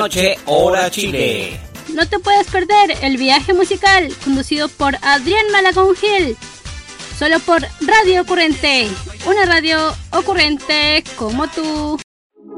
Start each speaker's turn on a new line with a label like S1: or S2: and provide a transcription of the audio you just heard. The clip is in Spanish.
S1: noche, hora Chile.
S2: No te puedes perder el viaje musical conducido por Adrián Malagón Gil. Solo por Radio Ocurrente, una radio ocurrente como tú.